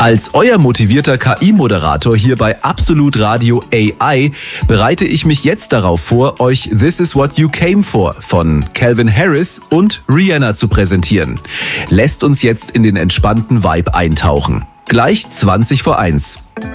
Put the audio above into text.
Als euer motivierter KI-Moderator hier bei Absolut Radio AI bereite ich mich jetzt darauf vor, euch This Is What You Came For von Calvin Harris und Rihanna zu präsentieren. Lässt uns jetzt in den entspannten Vibe eintauchen. Gleich 20 vor 1.